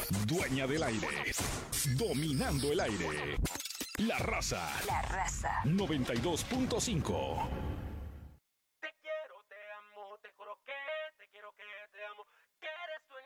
Dueña del aire. Dominando el aire. La Raza. 92.5.